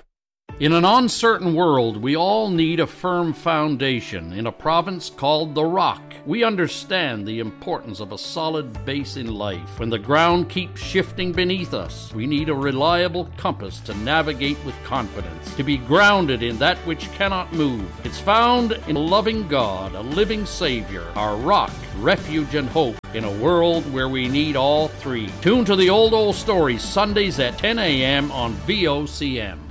In an uncertain world, we all need a firm foundation. In a province called the Rock, we understand the importance of a solid base in life. When the ground keeps shifting beneath us, we need a reliable compass to navigate with confidence, to be grounded in that which cannot move. It's found in a loving God, a living Savior, our rock, refuge, and hope in a world where we need all three. Tune to the Old Old Stories Sundays at ten a.m. on V O C M.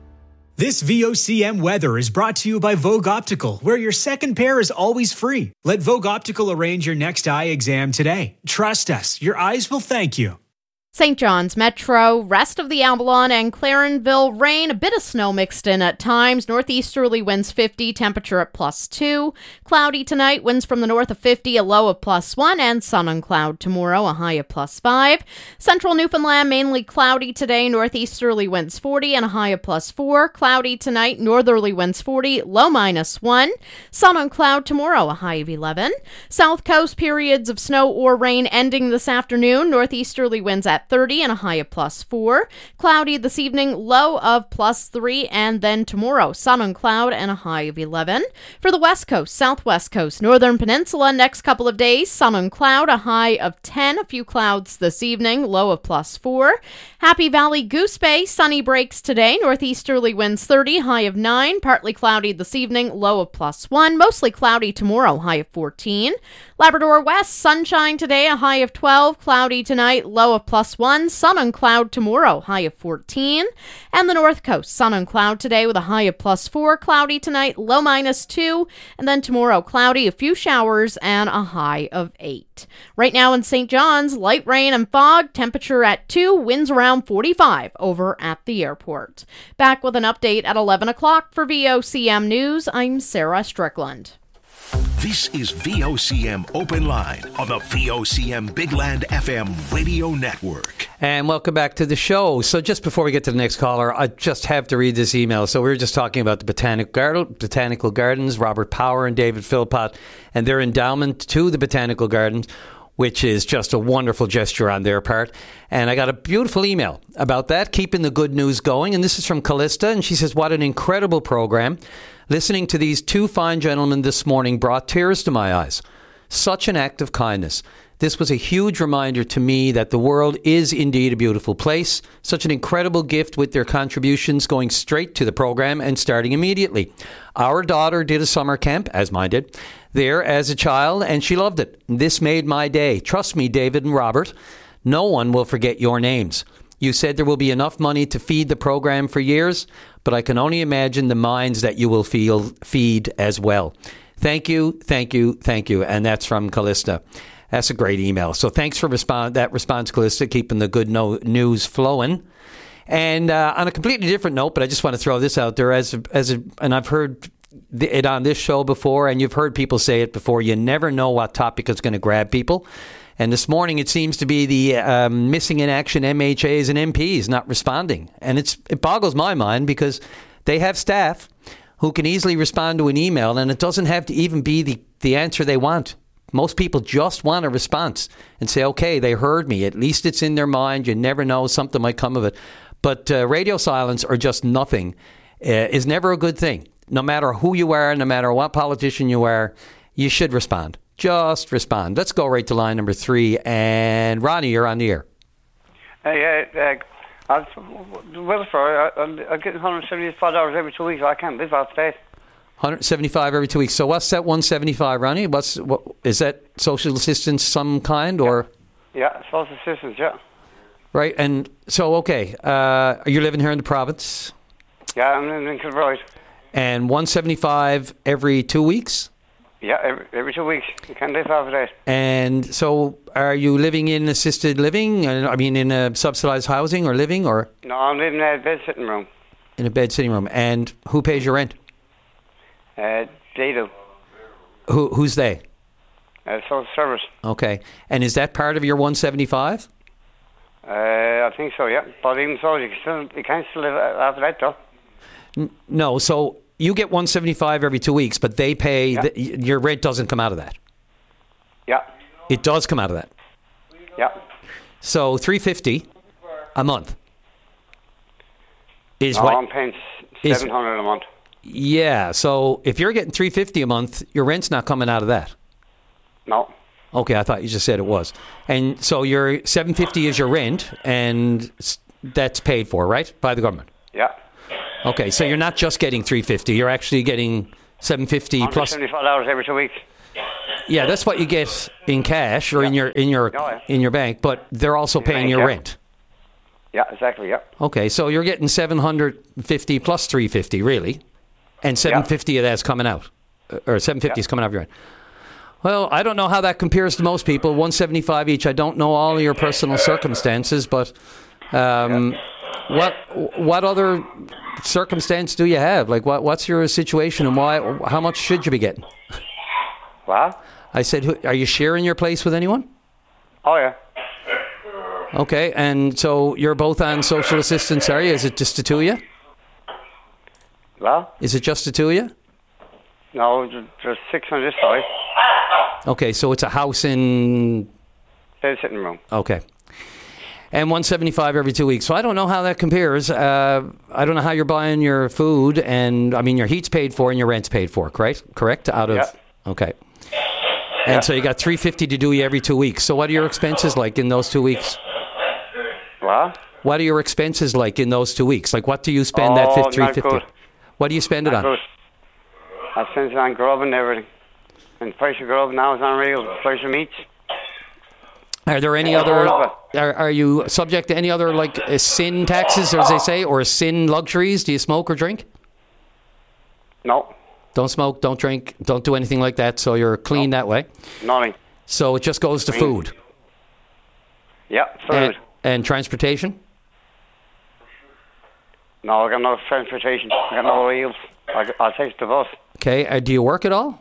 This V O C M weather is brought to you by Vogue Optical, where your second pair is always free. Let Vogue Optical arrange your next eye exam today. Trust us, your eyes will thank you. Saint John's Metro, rest of the Avalon and Clarenville rain, a bit of snow mixed in at times. Northeasterly winds fifty, temperature at plus two. Cloudy tonight, winds from the north of fifty, a low of plus one, and sun and cloud tomorrow, a high of plus five. Central Newfoundland, mainly cloudy today, northeasterly winds forty and a high of plus four. Cloudy tonight, northerly winds forty, low minus one. Sun and cloud tomorrow, a high of eleven. South Coast, periods of snow or rain ending this afternoon, northeasterly winds at thirty and a high of plus four. Cloudy this evening, low of plus three, and then tomorrow, sun and cloud and a high of eleven. For the west coast, southwest coast, northern peninsula, next couple of days, sun and cloud, a high of ten. A few clouds this evening, low of plus four. Happy Valley, Goose Bay, sunny breaks today, northeasterly winds thirty, high of nine. Partly cloudy this evening, low of plus one. Mostly cloudy tomorrow, high of fourteen. Labrador West, sunshine today, a high of twelve. Cloudy tonight, low of plus one. Sun and cloud tomorrow, high of fourteen. And the North Coast, sun and cloud today with a high of plus four. Cloudy tonight, low minus two. And then tomorrow, cloudy, a few showers, and a high of eight. Right now in Saint John's, light rain and fog, temperature at two, winds around forty-five over at the airport. Back with an update at eleven o'clock for V O C M News, I'm Sarah Strickland. This is V O C M Open Line on the V O C M Big Land F M radio network. And welcome back to the show. So just before we get to the next caller, I just have to read this email. So we were just talking about the Botanic Gar- Botanical Gardens, Robert Power and David Philpott, and their endowment to the Botanical Gardens, which is just a wonderful gesture on their part. And I got a beautiful email about that, keeping the good news going. And this is from Callista, and she says, what an incredible program. Listening to these two fine gentlemen this morning brought tears to my eyes. Such an act of kindness. This was a huge reminder to me that the world is indeed a beautiful place. Such an incredible gift with their contributions going straight to the program and starting immediately. Our daughter did a summer camp, as mine did, there as a child, and she loved it. This made my day. Trust me, David and Robert, no one will forget your names. You said there will be enough money to feed the program for years, but I can only imagine the minds that you will feel feed as well. Thank you, thank you, thank you. And that's from Callista. That's a great email. So thanks for respond that response, Callista, keeping the good no- news flowing. And uh, on a completely different note, but I just want to throw this out there as a, as a, and I've heard it on this show before, and you've heard people say it before. You never know what topic is going to grab people. And this morning, it seems to be the um, missing in action M H As and M Ps not responding. And it's it boggles my mind because they have staff who can easily respond to an email, and it doesn't have to even be the, the answer they want. Most people just want a response and say, okay, they heard me. At least it's in their mind. You never know. Something might come of it. But uh, radio silence or just nothing uh, is never a good thing. No matter who you are, no matter what politician you are, you should respond. Just respond. Let's go right to line number three. And Ronnie, you're on the air. Hey, uh, uh, I'll, well, for, I'll, I'll get one hundred seventy-five dollars every two weeks. I can't live out state. one hundred seventy-five every two weeks. So what's that one hundred seventy-five, Ronnie? What's what is that social assistance some kind or? Yeah, social assistance, yeah. Right, and so okay, uh, you're living here in the province. Yeah, I'm living in Kilbride. And one hundred seventy-five every two weeks. Yeah, every, every two weeks. You can't live off of that. And so, are you living in assisted living? Uh, I mean, in a subsidized housing or living, or No, I'm living in a bed sitting room. in a bed sitting room? And who pays your rent? Uh, they do. Who Who's they? Uh, social service. Okay. And is that part of your one seventy-five? Uh, I think so, yeah. But even so, you, can still, you can't still live after that, though. N- no. So you get one seventy-five every two weeks, but they pay. Yeah. The, y- your rent doesn't come out of that. Yeah. It does come out of that. Yeah. So three fifty a month is no, what I'm paying is- seven hundred a month. Yeah. So if you're getting three fifty a month, your rent's not coming out of that. No. Okay, I thought you just said it was. And so your seven fifty is your rent, and s- that's paid for, right, by the government. Yeah. Okay, so you're not just getting three fifty. You're actually getting seven fifty plus. seventy-five dollars every two weeks. Yeah, that's what you get in cash or in your in your Oh, yeah. in your bank, but they're also In your paying bank, your yeah. rent. Yeah, exactly, yeah. Okay, so you're getting seven hundred fifty plus three fifty, really, and seven fifty of that's coming out, Uh, or seven fifty is coming out of your rent. Well, I don't know how that compares to most people. one seventy-five each. I don't know all of your personal circumstances, but um, what what other circumstance do you have? Like, what what's your situation, and why? How much should you be getting? What? I said, who- are you sharing your place with anyone? Oh, yeah. Okay, and so you're both on social assistance, are you? Is it just the two of you? Well? Is it just the two of you? No, there- there's six on this side. Okay, so it's a house in... Bed sitting room. Okay. And one seventy-five every two weeks. So I don't know how that compares. Uh, I don't know how you're buying your food, and I mean, your heat's paid for and your rent's paid for, correct? Correct? Out of... Yeah. Okay. And so you got three fifty to do you every two weeks. So what are your expenses like in those two weeks? What? What are your expenses like in those two weeks? Like, what do you spend Oh, that not three fifty? good. What do you spend it Not on? good. I spent it on grub and everything. And the price of grub now is unreal. The price of meat. Are there any Yeah, other? all of Are, are you subject to any other like uh, sin taxes, as they say, or sin luxuries? Do you smoke or drink? No, Don't smoke, don't drink, don't do anything like that. So you're clean that way. nothing. So it just goes to Clean. food Yeah, food. and, and transportation. No, I got no transportation. I got no wheels. I, I'll take the bus. Okay. Uh, do you work at all?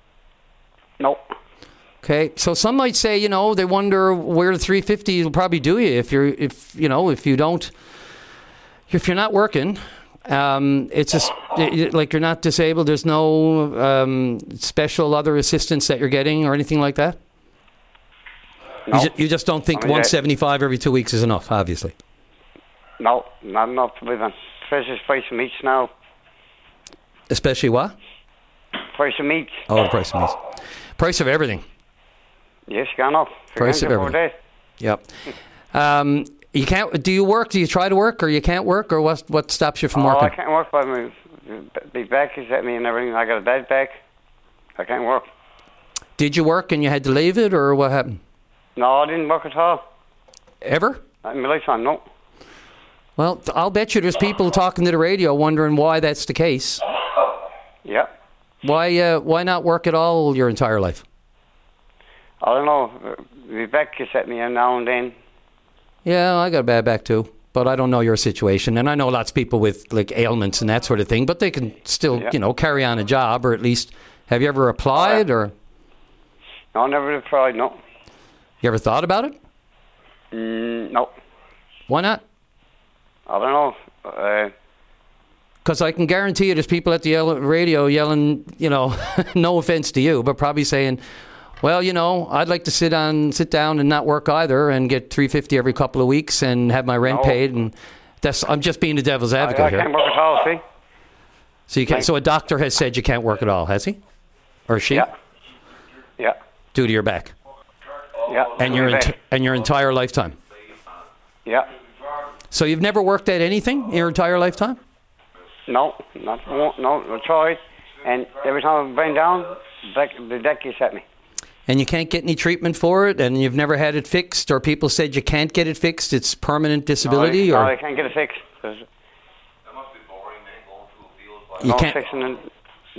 No. Okay. So some might say, you know, they wonder where the three fifty will probably do you if you're if you know if you don't if you're not working. Um, it's just it, like you're not disabled. There's no um, special other assistance that you're getting or anything like that. No. You, ju- you just don't think I mean, one seventy-five every two weeks is enough, obviously. No, not enough to live on. Especially the price of meat now. Especially what? Price of meat. Oh, the price of meat. Price of everything. Yes, gone up. You Price can't of afford everything. that. Yep. Um, you can't. Do you work? Do you try to work, or you can't work, or what? What stops you from Oh, I working? can't work by my, my back is at me and everything. I got a bad back. I can't work. Did you work and you had to leave it, or what happened? No, I didn't work at all. Ever? Not in my lifetime, no. Well, I'll bet you there's people talking to the radio wondering why that's the case. Yeah. Why? Uh, why not work at all your entire life? I don't know. My back is at me now and then. Yeah, I got a bad back too, but I don't know your situation, and I know lots of people with like ailments and that sort of thing, but they can still, Yeah. you know, carry on a job, or at least. Have you ever applied, or No, I never tried, no. you ever thought about it? Mm, no. Why not? I don't know. Uh, Because I can guarantee you there's people at the yell- radio yelling, you know, no offense to you, but probably saying, well, you know, I'd like to sit on, sit down and not work either and get three fifty every couple of weeks and have my rent No. paid. And that's, I'm just being the devil's advocate I, I here. can't work at all, see? So you can't, so a doctor has said you can't work at all, has he? Or she? Yeah. Yeah. Due to your back. Yeah. And your, back. ent- and your entire lifetime. Yeah. So you've never worked at anything in your entire lifetime? No, not one- no, I tried. And every time I bend down, back, the deck is at me. And you can't get any treatment for it, and you've never had it fixed, or people said you can't get it fixed, it's permanent disability, no, I, or no, I can't get it fixed. There's you no can't. fixing it. No.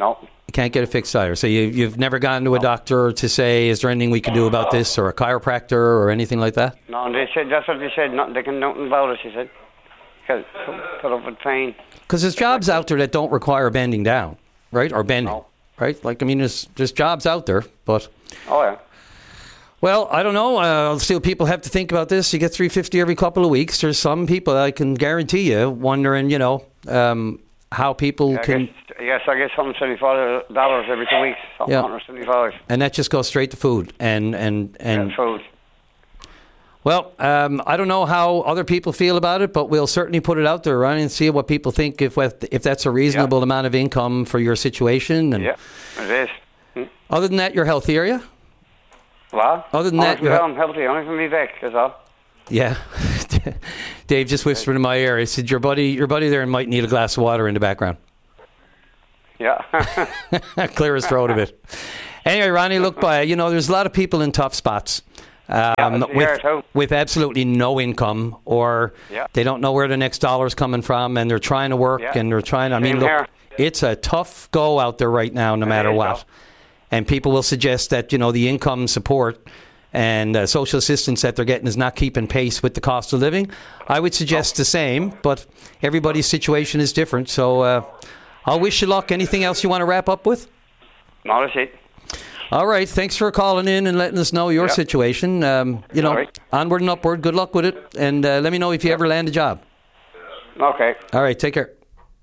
You can't get a fixed tire. So you, you've never gone to a doctor to say, is there anything we can do about this, or a chiropractor or anything like that? No, they said, that's what they said, nothing, they can do nothing about it, she said. Because put up with pain. Because there's jobs out there that don't require bending down, right? Or bending, no. right? Like, I mean, there's, there's jobs out there, but... Oh, yeah. Well, I don't know. Uh, I'll see what people have to think about this. You get three hundred fifty dollars every couple of weeks. There's some people, I can guarantee you, wondering, you know, um, how people yeah, I can... Guess, yes, I guess one hundred seventy-five dollars every two weeks. Yeah. one hundred seventy-five dollars. And that just goes straight to food. And, and, and yeah, food. Well, um, I don't know how other people feel about it, but we'll certainly put it out there, Ronnie, and see what people think, if if that's a reasonable yeah. amount of income for your situation. And yeah, it is. Hmm. Other than that, you're healthy, are you? What? Other than only that, you're I'm healthy. Only from me back, that's all. Yeah. Dave just whispered in my ear. He said, your buddy, your buddy there might need a glass of water in the background. Yeah. Clear his throat a bit. Anyway, Ronnie, look, by you know, there's a lot of people in tough spots. Um, yeah, with, with absolutely no income, or yeah. they don't know where the next dollar's coming from, and they're trying to work, yeah. and they're trying to, I mean, look, here. it's a tough go out there right now, no matter what. So. And people will suggest that, you know, the income support and uh, social assistance that they're getting is not keeping pace with the cost of living. I would suggest oh. the same, but everybody's situation is different. So uh, I'll wish you luck. Anything else you want to wrap up with? No, that's it. All right. Thanks for calling in and letting us know your yep. situation. Um, you know, right. onward and upward. Good luck with it. And uh, let me know if you ever land a job. Okay. All right. Take care.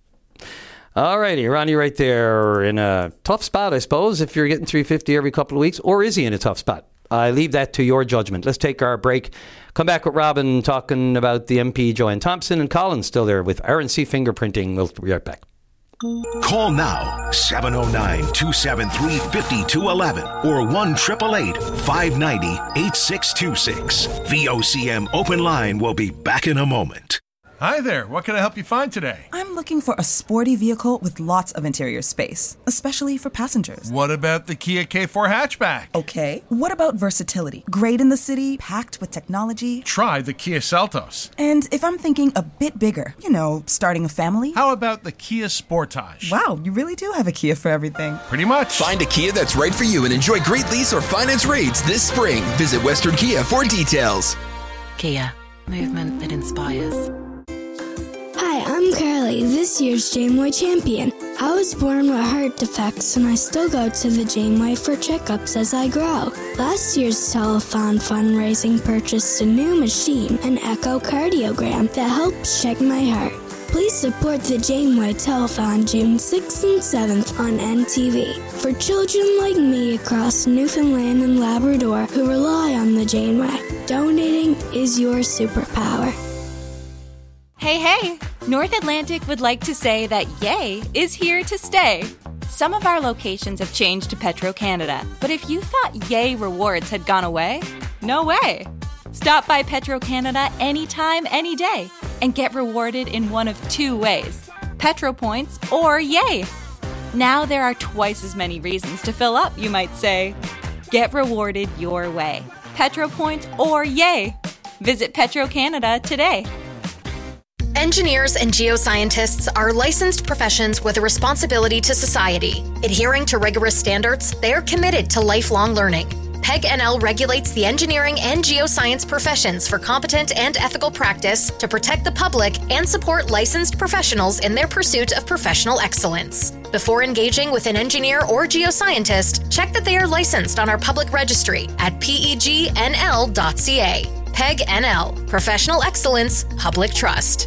All righty. Ronnie right there in a tough spot, I suppose, if you're getting three hundred fifty dollars every couple of weeks. Or is he in a tough spot? I leave that to your judgment. Let's take our break. Come back with Robin talking about the M P Joanne Thompson, and Colin's still there with R and C Fingerprinting. We'll be right back. Call now, seven oh nine, two seven three, five two one one or one eight eight eight, five nine zero, eight six two six. V O C M Open Line will be back in a moment. Hi there. What can I help you find today? I'm looking for a sporty vehicle with lots of interior space, especially for passengers. What about the Kia K four hatchback? Okay. What about versatility? Great in the city, packed with technology. Try the Kia Seltos. And if I'm thinking a bit bigger, you know, starting a family? How about the Kia Sportage? Wow, you really do have a Kia for everything. Pretty much. Find a Kia that's right for you and enjoy great lease or finance rates this spring. Visit Western Kia for details. Kia, movement that inspires. Hi, I'm Carly, this year's Janeway champion. I was born with heart defects, and I still go to the Janeway for checkups as I grow. Last year's telethon fundraising purchased a new machine, an echocardiogram, that helps check my heart. Please support the Janeway Telethon June sixth and seventh on N T V. For children like me across Newfoundland and Labrador who rely on the Janeway, donating is your superpower. Hey, hey! North Atlantic would like to say that Yay is here to stay. Some of our locations have changed to Petro-Canada, but if you thought Yay rewards had gone away, no way. Stop by Petro-Canada anytime, any day, and get rewarded in one of two ways, Petro Points or Yay. Now there are twice as many reasons to fill up, you might say. Get rewarded your way, Petro Points or Yay. Visit Petro-Canada today. Engineers and geoscientists are licensed professions with a responsibility to society. Adhering to rigorous standards, they are committed to lifelong learning. P E G N L regulates the engineering and geoscience professions for competent and ethical practice to protect the public and support licensed professionals in their pursuit of professional excellence. Before engaging with an engineer or geoscientist, check that they are licensed on our public registry at P E G N L dot C A. P E G N L, Professional Excellence, Public Trust.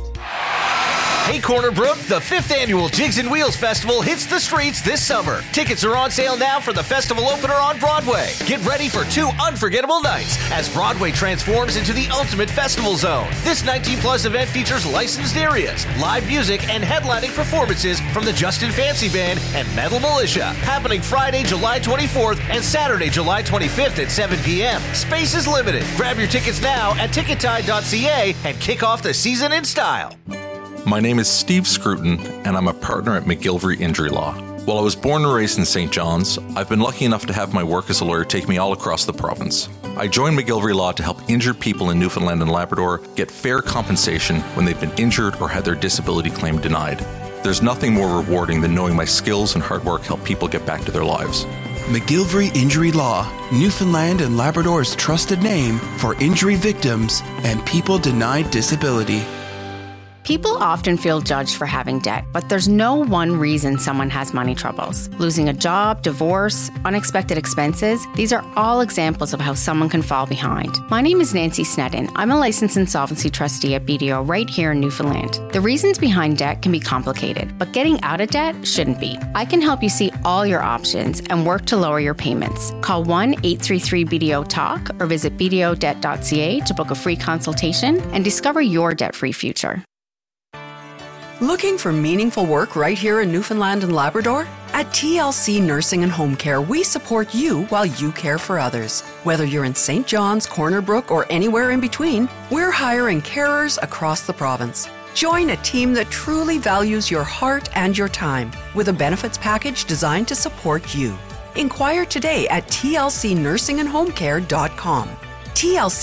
Hey Corner Brook, the fifth annual Jigs and Wheels Festival hits the streets this summer. Tickets are on sale now for the festival opener on Broadway. Get ready for two unforgettable nights as Broadway transforms into the ultimate festival zone. This nineteen plus event features licensed areas, live music, and headlining performances from the Justin Fancy Band and Metal Militia. Happening Friday, July twenty-fourth and Saturday, July twenty-fifth at seven p.m. Space is limited. Grab your tickets now at ticket tide dot c a and kick off the season in style. My name is Steve Scruton, and I'm a partner at McGillivray Injury Law. While I was born and raised in Saint John's, I've been lucky enough to have my work as a lawyer take me all across the province. I joined McGillivray Law to help injured people in Newfoundland and Labrador get fair compensation when they've been injured or had their disability claim denied. There's nothing more rewarding than knowing my skills and hard work help people get back to their lives. McGilvery Injury Law, Newfoundland and Labrador's trusted name for injury victims and people denied disability. People often feel judged for having debt, but there's no one reason someone has money troubles. Losing a job, divorce, unexpected expenses, these are all examples of how someone can fall behind. My name is Nancy Snedden. I'm a licensed insolvency trustee at B D O right here in Newfoundland. The reasons behind debt can be complicated, but getting out of debt shouldn't be. I can help you see all your options and work to lower your payments. Call one eight three three B D O talk or visit b d o debt dot c a to book a free consultation and discover your debt-free future. Looking for meaningful work right here in Newfoundland and Labrador? At T L C Nursing and Home Care, we support you while you care for others. Whether you're in Saint John's, Corner Brook, or anywhere in between, we're hiring carers across the province. Join a team that truly values your heart and your time with a benefits package designed to support you. Inquire today at t l c nursing and home care dot com. T L C